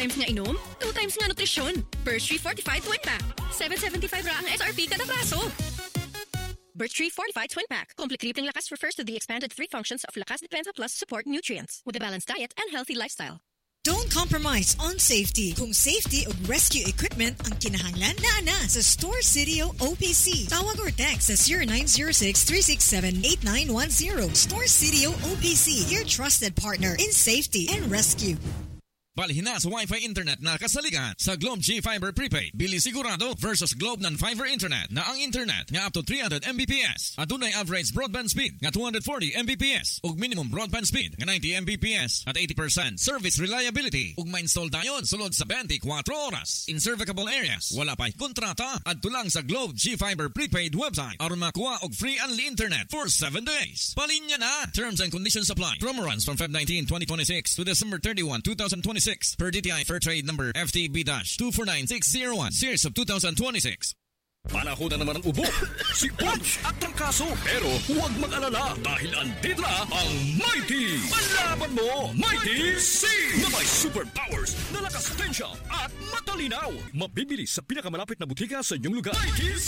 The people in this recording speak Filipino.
times nga inom, 2 times nga nutrisyon. Birch Tree Fortified Twin Pack. 775 ra ang SRP kada braso. Birch Tree Fortified Twin Pack. Complete Tripling Lakas refers to the expanded 3 functions of Lakas Defensa Plus support nutrients with a balanced diet and healthy lifestyle. Don't compromise on safety. Kung safety o rescue equipment ang kinahanglan, naa sa Store City OPC. Tawag or text sa 0906-367-8910. Store City OPC, your trusted partner in safety and rescue. Balhin na sa Wi-Fi internet na kasaligan sa Globe G Fiber Prepaid. Bili sigurado versus Globe non-fiber internet na ang internet nga up to 300 Mbps. At dunay average broadband speed nga 240 Mbps ug minimum broadband speed nga 90 Mbps at 80% service reliability ug ma-install dayon sulod sa 24 oras. In serviceable areas, wala pa'y kontrata adto lang sa Globe G Fiber Prepaid website aron makuha og free only internet for 7 days. Palinya na. Terms and conditions apply. Promo runs from Feb 19, 2026 to December 31, 2026. Per DTI Fair Trade Number FTB-249601 Series of 2026. Panahon na naman ang ubo, si Punch at trangkaso. Pero huwag mag-alala dahil andito na ang Mighty. Malaban mo, Mighty C! Na may superpowers na lakas tensya at matalinaw. Mabibili sa pinakamalapit na butika sa inyong lugar. Mighty